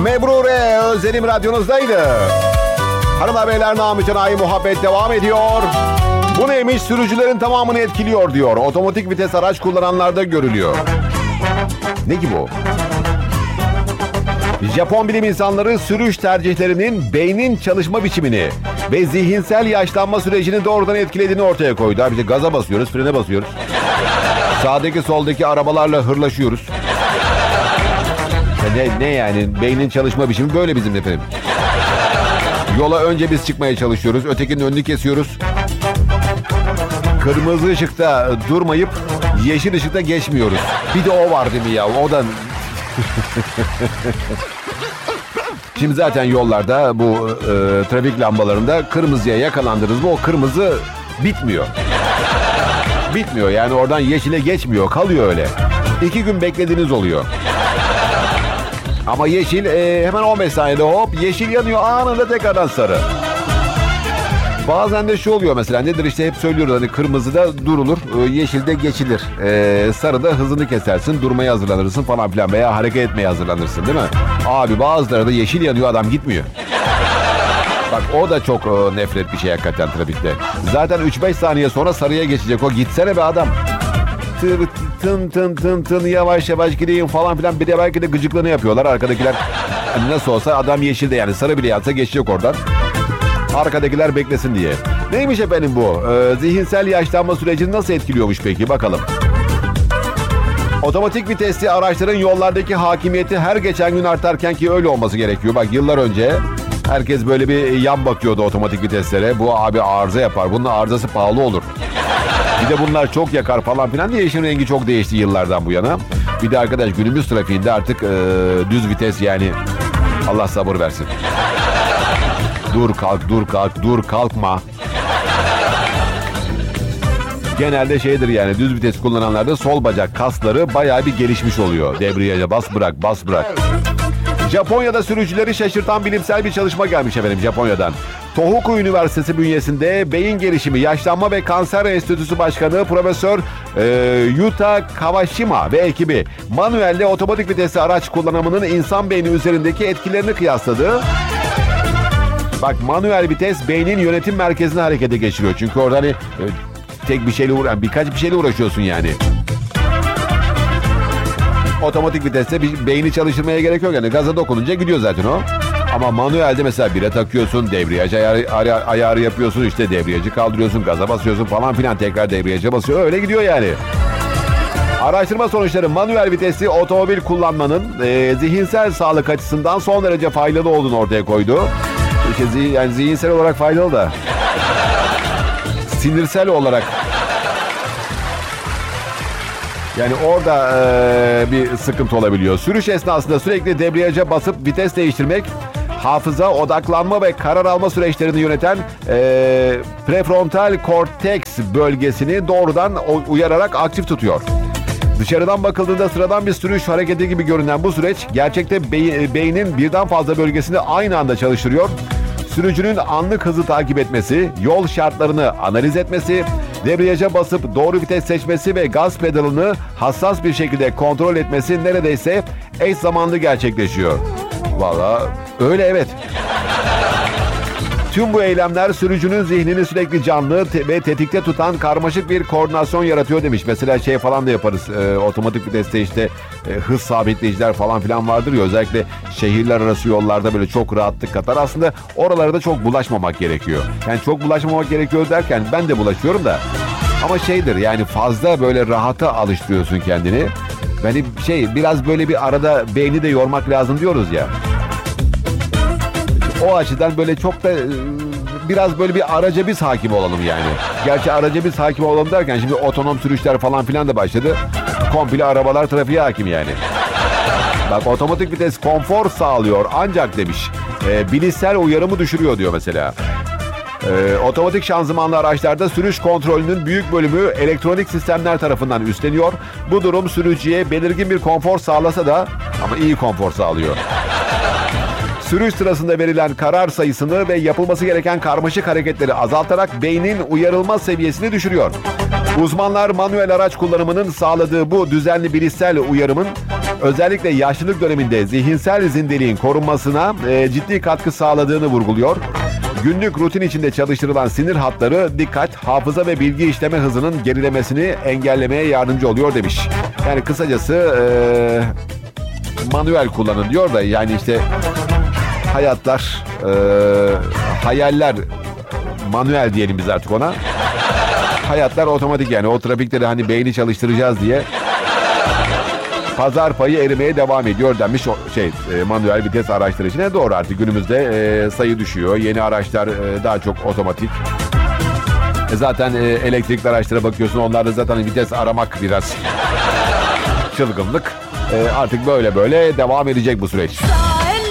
Mebrure Özledim radyonuzdaydı. Hanımlar beyler, namütenayi muhabbet devam ediyor. Bu neymiş? Sürücülerin tamamını etkiliyor diyor. Otomatik vites araç kullananlarda görülüyor. Ne ki bu? Japon bilim insanları sürüş tercihlerinin beynin çalışma biçimini ve zihinsel yaşlanma sürecini doğrudan etkilediğini ortaya koydu. Abi, gaza basıyoruz, frene basıyoruz. Sağdaki soldaki arabalarla hırlaşıyoruz. Ne yani? Beynin çalışma biçimi böyle bizim efendim. Yola önce biz çıkmaya çalışıyoruz. Ötekinin önünü kesiyoruz. Kırmızı ışıkta durmayıp yeşil ışıkta geçmiyoruz. Bir de o var değil mi ya? O da... Şimdi zaten yollarda bu trafik lambalarında kırmızıya yakalandınız mı o kırmızı bitmiyor. Bitmiyor yani, oradan yeşile geçmiyor, kalıyor öyle. 2 gün beklediğiniz oluyor. Ama yeşil hemen 15 saniyede hop yeşil yanıyor, anında tekrardan sarı. Bazen de şu oluyor mesela, nedir işte, hep söylüyoruz hani, kırmızıda durulur, yeşilde geçilir. Sarıda hızını kesersin, durmaya hazırlanırsın falan filan veya hareket etmeye hazırlanırsın değil mi? Abi bazıları da yeşil yanıyor, adam gitmiyor. Bak o da çok nefret bir şey hakikaten trafikte. Zaten 3-5 saniye sonra sarıya geçecek o, gitsene be adam. Tın yavaş yavaş gideyim falan filan, bir de belki de gıcıklığını yapıyorlar arkadakiler. Hani nasıl olsa adam yeşilde, yani sarı bile yansa geçecek oradan. Arkadakiler beklesin diye. Neymiş efendim bu? Zihinsel yaşlanma sürecini nasıl etkiliyormuş peki? Bakalım. Otomatik vitesli araçların yollardaki hakimiyeti her geçen gün artarken, ki öyle olması gerekiyor. Bak yıllar önce herkes böyle bir yan bakıyordu otomatik viteslere. Bu abi arıza yapar. Bunun arızası pahalı olur. Bir de bunlar çok yakar falan filan diye işin rengi çok değişti yıllardan bu yana. Bir de arkadaş günümüz trafiğinde artık düz vites, yani Allah sabır versin. Dur kalk, dur kalk, dur kalkma. Genelde şeydir yani, düz vites kullananlarda sol bacak kasları bayağı bir gelişmiş oluyor. Debriyaja bas bırak, bas bırak. Japonya'da sürücüleri şaşırtan bilimsel bir çalışma gelmiş efendim Japonya'dan. Tohoku Üniversitesi bünyesinde Beyin Gelişimi, Yaşlanma ve Kanser Enstitüsü Başkanı Profesör Yuta Kawashima ve ekibi manuelle otomatik vitesli araç kullanımının insan beyni üzerindeki etkilerini kıyasladı. Bak, manuel vites beynin yönetim merkezini harekete geçiriyor. Çünkü orada hani tek bir şeyle birkaç bir şeyle uğraşıyorsun yani. Otomatik viteste bir beyni çalıştırmaya gerek yok yani. Gaza dokununca gidiyor zaten o. Ama manuelde mesela bire takıyorsun, debriyaj ayarı yapıyorsun, işte debriyajı kaldırıyorsun, gaza basıyorsun falan filan, tekrar debriyaja basıyor, öyle gidiyor yani. Araştırma sonuçları manuel vitesli otomobil kullanmanın zihinsel sağlık açısından son derece faydalı olduğunu ortaya koydu. İşte yani zihinsel olarak faydalı da sinirsel olarak, yani orada bir sıkıntı olabiliyor. Sürüş esnasında sürekli debriyaja basıp vites değiştirmek hafıza, odaklanma ve karar alma süreçlerini yöneten prefrontal korteks bölgesini doğrudan uyararak aktif tutuyor. Dışarıdan bakıldığında sıradan bir sürüş hareketi gibi görünen bu süreç gerçekte beynin birden fazla bölgesini aynı anda çalıştırıyor. Sürücünün anlık hızı takip etmesi, yol şartlarını analiz etmesi, debriyaja basıp doğru vites seçmesi ve gaz pedalını hassas bir şekilde kontrol etmesi neredeyse eş zamanlı gerçekleşiyor. Vallahi öyle, evet. Tüm bu eylemler sürücünün zihnini sürekli canlı ve tetikte tutan karmaşık bir koordinasyon yaratıyor demiş. Mesela şey falan da yaparız. Otomatik viteste işte hız sabitleyiciler falan filan vardır ya. Özellikle şehirler arası yollarda böyle çok rahatlık katar. Aslında oralara da çok bulaşmamak gerekiyor. Yani çok bulaşmamak gerekiyor derken ben de bulaşıyorum da. Ama şeydir yani, fazla böyle rahata alıştırıyorsun kendini. Yani biraz böyle bir arada beyni de yormak lazım diyoruz ya. O açıdan böyle çok da biraz böyle bir araca biz hakim olalım yani. Gerçi araca biz hakim olalım derken şimdi otonom sürüşler falan filan da başladı. Komple arabalar trafiğe hakim yani. Bak, otomatik vites konfor sağlıyor ancak demiş bilişsel uyarımı düşürüyor diyor mesela. Otomatik şanzımanlı araçlarda sürüş kontrolünün büyük bölümü elektronik sistemler tarafından üstleniyor. Bu durum sürücüye belirgin bir konfor sağlasa da ama iyi konfor sağlıyor. Sürüş sırasında verilen karar sayısını ve yapılması gereken karmaşık hareketleri azaltarak beynin uyarılma seviyesini düşürüyor. Uzmanlar manuel araç kullanımının sağladığı bu düzenli bilişsel uyarımın özellikle yaşlılık döneminde zihinsel zindeliğin korunmasına ciddi katkı sağladığını vurguluyor. Günlük rutin içinde çalıştırılan sinir hatları dikkat, hafıza ve bilgi işleme hızının gerilemesini engellemeye yardımcı oluyor demiş. Yani kısacası manuel kullanın diyor da yani işte hayatlar, hayaller manuel diyelim biz artık ona. Hayatlar otomatik yani o trafikte de hani beyni çalıştıracağız diye pazar payı erimeye devam ediyor denmiş manuel vites araçları için. Doğru artık günümüzde sayı düşüyor. Yeni araçlar daha çok otomatik. Zaten elektrikli araçlara bakıyorsun onlarda zaten vites aramak biraz çılgınlık. Artık böyle devam edecek bu süreç.